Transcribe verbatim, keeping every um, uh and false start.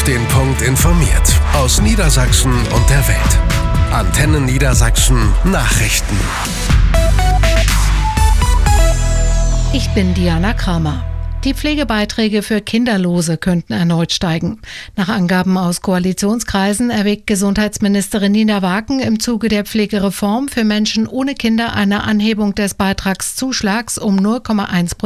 den Punkt informiert. Aus Niedersachsen und der Welt. Antenne Niedersachsen Nachrichten. Ich bin Diana Kramer. Die Pflegebeiträge für Kinderlose könnten erneut steigen. Nach Angaben aus Koalitionskreisen erwägt Gesundheitsministerin Nina Waken im Zuge der Pflegereform für Menschen ohne Kinder eine Anhebung des Beitragszuschlags um null Komma eins Prozent.